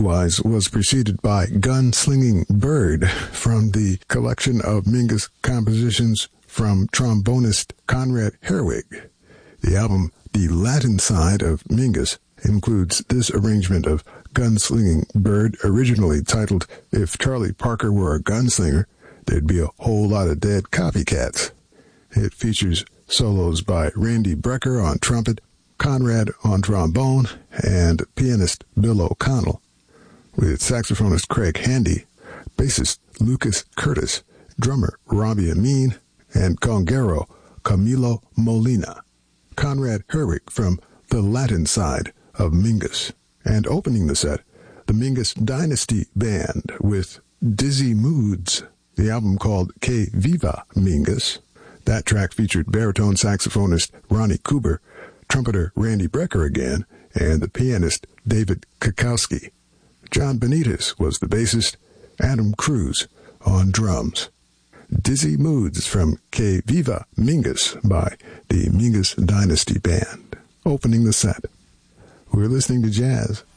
Otherwise was preceded by Gunslinging Bird from the collection of Mingus compositions from trombonist Conrad Herwig. The album The Latin Side of Mingus includes this arrangement of Gunslinging Bird, originally titled If Charlie Parker Were a Gunslinger, There'd Be a Whole Lot of Dead Copycats. It features solos by Randy Brecker on trumpet, Conrad on trombone, and pianist Bill O'Connell, with saxophonist Craig Handy, bassist Lucas Curtis, drummer Robbie Amin, and conguero Camilo Molina. Conrad Herwig from The Latin Side of Mingus. And opening the set, the Mingus Dynasty Band with Dizzy Moods, the album called Que Viva Mingus. That track featured baritone saxophonist Ronnie Cooper, trumpeter Randy Brecker again, and the pianist David Kukowski. John Benitez was the bassist, Adam Cruz on drums. Dizzy Moods from Que Viva Mingus by the Mingus Dynasty Band. Opening the set. We're listening to jazz